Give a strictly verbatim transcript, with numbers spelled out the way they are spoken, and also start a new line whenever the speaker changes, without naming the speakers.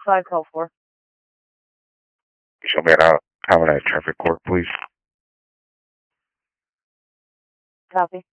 five call four.
Show me out. How about a traffic court, please?
Copy.